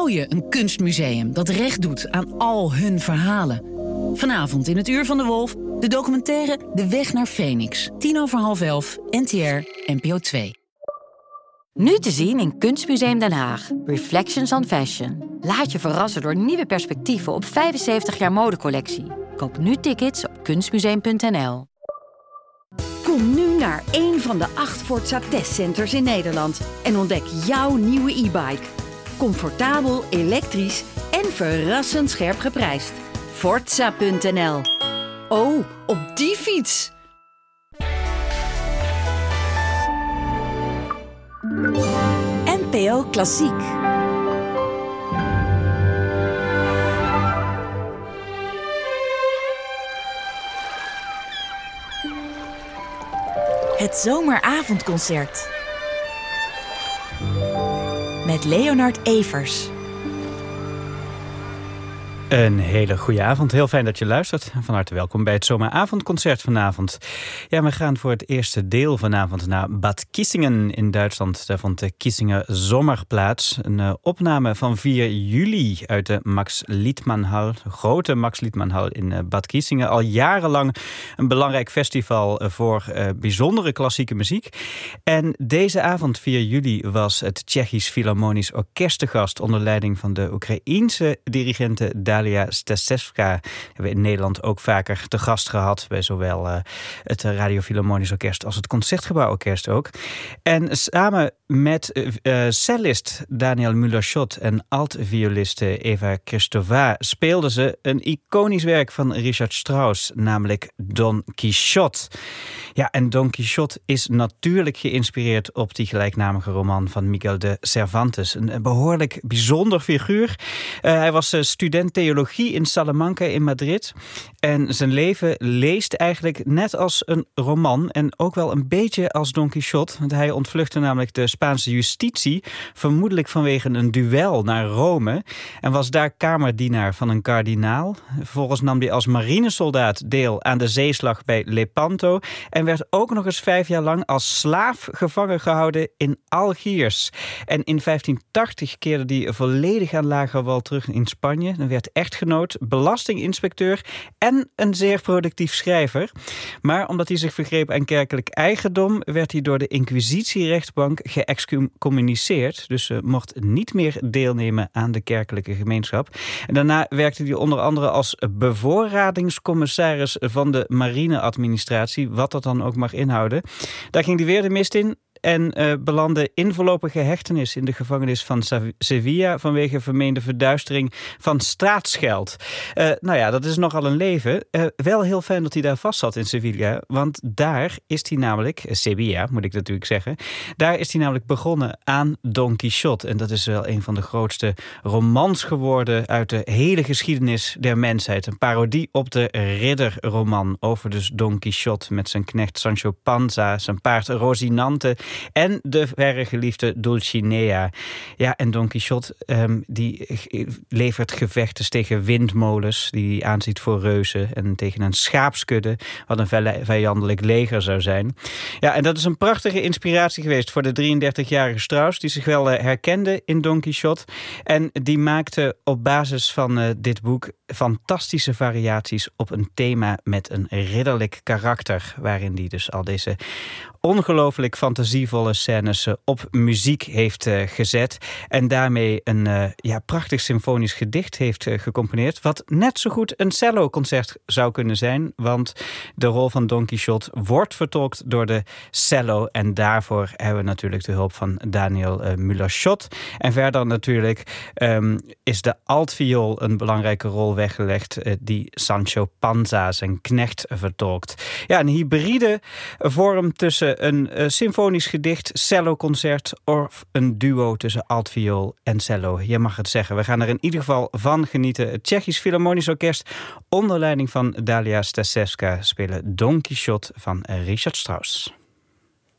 bouw je een kunstmuseum dat recht doet aan al hun verhalen? Vanavond in het Uur van de Wolf de documentaire De Weg naar Phoenix. 11:10, NTR, NPO 2. Nu te zien in Kunstmuseum Den Haag. Reflections on Fashion. Laat je verrassen door nieuwe perspectieven op 75 jaar modecollectie. Koop nu tickets op kunstmuseum.nl. Kom nu naar een van de 8 Forza testcenters in Nederland en ontdek jouw nieuwe e-bike. Comfortabel, elektrisch en verrassend scherp geprijsd. Forza.nl. Oh, op die fiets! NPO Klassiek. Het zomeravondconcert. Met Leonard Evers. Een hele goede avond. Heel fijn dat je luistert. Van harte welkom bij het zomeravondconcert vanavond. Ja, we gaan voor het eerste deel vanavond naar Bad Kissingen in Duitsland. Daar vond de Kissinger Zomer plaats. Een opname van 4 juli uit de Max Liedmann-hal. De grote Max Liedmann-hal in Bad Kissingen. Al jarenlang een belangrijk festival voor bijzondere klassieke muziek. En deze avond, 4 juli, was het Tsjechisch Philharmonisch Orkest te gast onder leiding van de Oekraïense dirigente Dalia Stasevska. Hebben we in Nederland ook vaker te gast gehad bij zowel het Radio Philharmonisch Orkest als het Concertgebouworkest ook. En samen met cellist Daniel Müller-Schott en alt-violiste Eva Kristova speelden ze een iconisch werk van Richard Strauss, namelijk Don Quixote. Ja, en Don Quixote is natuurlijk geïnspireerd op die gelijknamige roman van Miguel de Cervantes. Een behoorlijk bijzonder figuur. Hij was student theologie in Salamanca in Madrid. En zijn leven leest eigenlijk net als een roman en ook wel een beetje als Don Quixote. Want hij ontvluchtte namelijk de Spaanse justitie, vermoedelijk vanwege een duel naar Rome. En was daar kamerdienaar van een kardinaal. Vervolgens nam hij als marinesoldaat deel aan de zeeslag bij Lepanto. En werd ook nog eens 5 jaar lang als slaaf gevangen gehouden in Algiers. En in 1580 keerde hij volledig aan lager wal terug in Spanje. Dan werd echtgenoot, belastinginspecteur en een zeer productief schrijver. Maar omdat hij zich vergreep aan kerkelijk eigendom, werd hij door de inquisitierechtbank geëxcommuniceerd. Dus mocht niet meer deelnemen aan de kerkelijke gemeenschap. En daarna werkte hij onder andere als bevoorradingscommissaris van de marineadministratie, wat dat dan ook mag inhouden. Daar ging hij weer de mist in en belandde in voorlopige hechtenis in de gevangenis van Sevilla vanwege vermeende verduistering van staatsgeld. Nou ja, dat is nogal een leven. Wel heel fijn dat hij daar vast zat in Sevilla, want daar is hij namelijk, Sevilla moet ik natuurlijk zeggen, daar is hij namelijk begonnen aan Don Quixote. En dat is wel een van de grootste romans geworden uit de hele geschiedenis der mensheid. Een parodie op de ridderroman over dus Don Quixote met zijn knecht Sancho Panza, zijn paard Rocinante en de verre geliefde Dulcinea. Ja, en Don Quixote die levert gevechten tegen windmolens die hij aanziet voor reuzen en tegen een schaapskudde wat een vijandelijk leger zou zijn. Ja, en dat is een prachtige inspiratie geweest voor de 33-jarige Strauss die zich wel herkende in Don Quixote en die maakte op basis van dit boek fantastische variaties op een thema met een ridderlijk karakter, waarin die dus al deze ongelooflijk fantasievolle scènes op muziek heeft gezet. En daarmee een prachtig symfonisch gedicht heeft gecomponeerd. Wat net zo goed een cello-concert zou kunnen zijn. Want de rol van Don Quixote wordt vertolkt door de cello. En daarvoor hebben we natuurlijk de hulp van Daniel Müller-Schott. En verder natuurlijk is de altviool een belangrijke rol weggelegd. Die Sancho Panza, zijn knecht, vertolkt. Ja, een hybride vorm tussen een symfonisch gedicht, celloconcert of een duo tussen altviool en cello. Je mag het zeggen. We gaan er in ieder geval van genieten. Het Tsjechisch Philharmonisch Orkest onder leiding van Dalia Stasevska spelen Don Quixote van Richard Strauss.